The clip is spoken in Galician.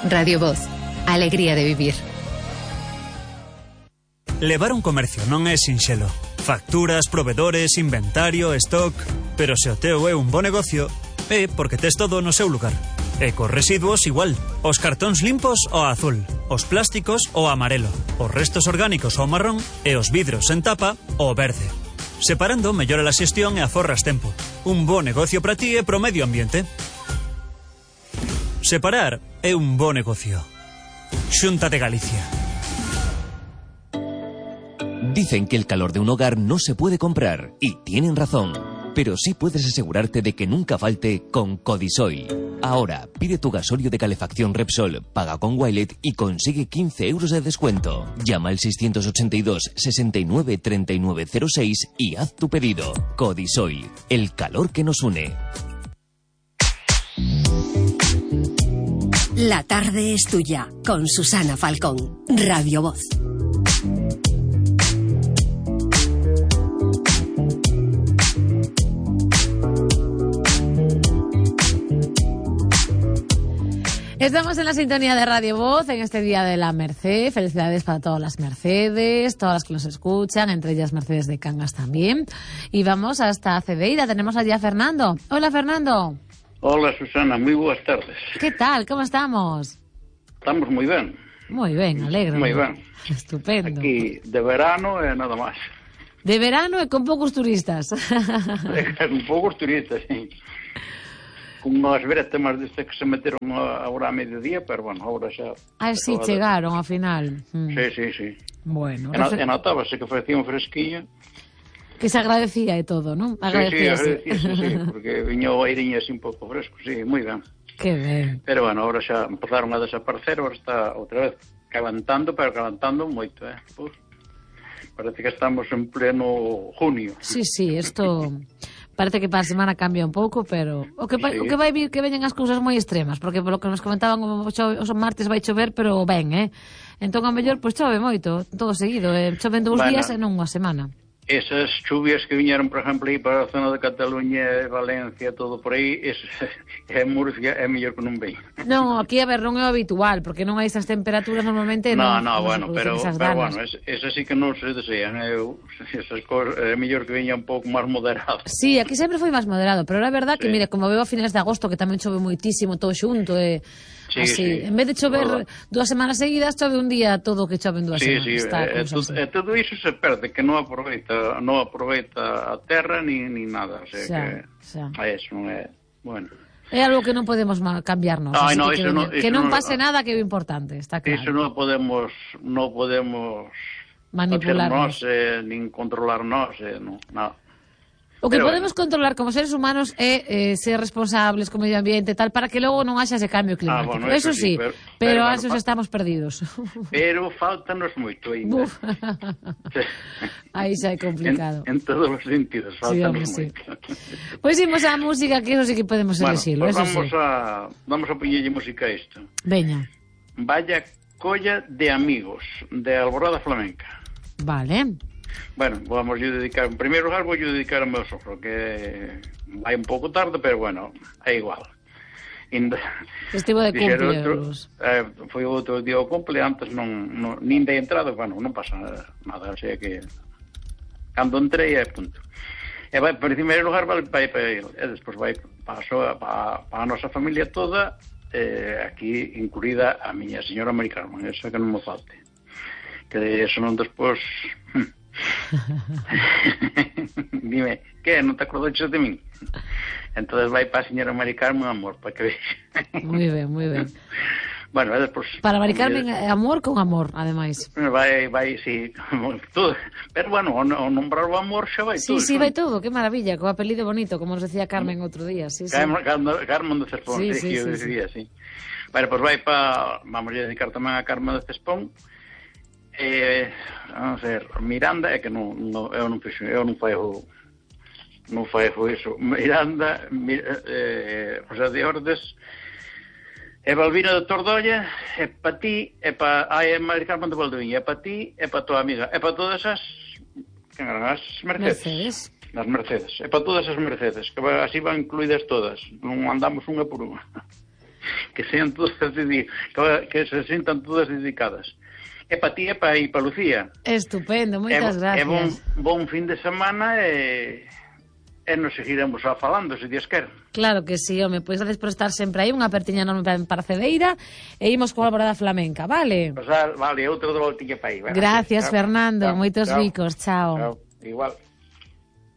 Radio Voz. Alegría de vivir. Levar un comercio non é sinxelo. Facturas, provedores, inventario, stock... Pero se o teu é un bo negocio, é porque tes todo no seu lugar. E cos residuos igual. Os cartóns limpos ao azul, os plásticos ao amarelo, os restos orgánicos ao marrón e os vidros en tapa ao verde. Separando mellora a xestión e aforras tempo. Un bo negocio para ti e pro medio ambiente. Separar é un bo negocio. Xunta de Galicia. Dicen que el calor de un hogar no se puede comprar, y tienen razón. Pero sí puedes asegurarte de que nunca falte con Codisoil. Ahora, pide tu gasolio de calefacción Repsol, paga con Wilet y consigue 15 euros de descuento. Llama al 682 69 39 06 y haz tu pedido. Codisoil, el calor que nos une. La tarde es tuya, con Susana Falcón, Radio Voz. Estamos en la sintonía de Radio Voz en este Día de la Merced. Felicidades para todas las Mercedes, todas las que nos escuchan, entre ellas Mercedes de Cangas también. Y vamos hasta Cedeira. Tenemos allí a Fernando. Hola, Fernando. Hola, Susana, moi boas tardes. ¿Qué tal? ¿Cómo estamos? Estamos moi ben. Moi ben, alegre. Moi ben. Estupendo. Aquí de verano e nada máis. De verano e con poucos turistas. Con poucos turistas, sí. Con unhas bretemas destas que se meteron agora a mediodía, pero bueno, agora xa... Ah, sí, chegaron ao final. Sí. Bueno. E notábase que facía un fresquillo. Que se agradecía e todo, non? Agradecíase, sí, porque viño o airiño así un pouco fresco, sí, moi ben. Que ben. Pero bueno, agora xa empezaron a desaparecer, agora está outra vez calentando, pero calentando moito, Pues, parece que estamos en pleno junio. Sí, isto... Parece que para a semana cambia un pouco, pero o que vai vir que veñen as cousas moi extremas, porque polo que nos comentaban os martes vai chover, pero ben, Entón, a mellor, pois chove moito, todo seguido, choven 2 días e non unha semana. Esas chuvias que viñeron, por exemplo, aí para a zona de Cataluña, Valencia, todo por aí, Murcia é mellor que non ven. Non, aquí a ver, non é habitual, porque non hai esas temperaturas normalmente. No, bueno, pero bueno, esas sí que non se desean. Esas cosas é mellor que viña un pouco máis moderado. Sí, aquí sempre foi máis moderado, pero é verdad que, mire, como veo a finais de agosto, que tamén chove moitísimo, todo xunto, así, en vez de chover 2 semanas seguidas, chove un día todo que chove en 2 semanas. Todo iso se perde, que non aproveita a terra ni nada, o sea, eso non é, bueno. É algo que non podemos cambiarnos, que non pase nada, que é o importante, está claro. Iso non podemos manipularnos, nin controlarnos, non. O que podemos controlar como seres humanos é ser responsables co medio ambiente e tal, para que logo non haxa ese cambio climático. Bueno, eso sí, pero a esos estamos perdidos. Pero faltanos moito ainda. Aí xa é complicado. En todos os sentidos, faltanos moito. Pois imos á música, que eso sí que podemos elegirlo. Vamos a poñerlle música a isto. Veña. Vaya colla de amigos, de Alborada Flamenca. Vale. Bueno, vamos a dedicar, en primeiro lugar vou dedicar ao meu sogro, que vai un pouco tarde, pero bueno, é igual. Estivo de cumpleaños. Foi outro día o cumple, antes nin de entrada, bueno, non pasa nada, o sea que cando entrei é punto. E vai, en primeiro lugar, vai para ele, e despois vai para a nosa familia toda, aquí incluída a miña señora Mari Carmen, esa que non me falte. Que eso non despois... Dime, que non te acordaches de min? Entonces vai para a señora Mari Carmen, amor, para que vexe. Moi ben. Bueno, despois... Para Mari Carmen, amor con amor, ademais. Vai, sí, todo. Pero bueno, ao nombrar o amor xa vai todo. Sí, vai todo, que maravilla, co apelido bonito, como nos decía Carmen outro día. Carmen de Cespón, sí, eu decía, sí. Bueno, pois vai para... Vamos a dedicar tamén a Carmen de Cespón. Vamos a ver, Miranda, é que eu non fago iso. Miranda, José de Ordes, e Balbina de Tordolla, e para ti, e para Mari Carmen de Valdoviña, e para ti, e para tua amiga, e para todas as Mercedes. As Mercedes, e para todas as Mercedes, que así van incluídas todas, non andamos unha por unha. que sean todas que se sintan todas dedicadas. E para ti e para Lucía. Estupendo, moitas gracias. É bon fin de semana e nos seguiremos falando, se Dios quer. Claro que sí, home, pois gracias por estar sempre aí, unha apertiña enorme para Cedeira, e imos con a alborada flamenca, vale? Vale, outro do voltiño para aí. Gracias, Fernando, moitos bicos, chao. Igual.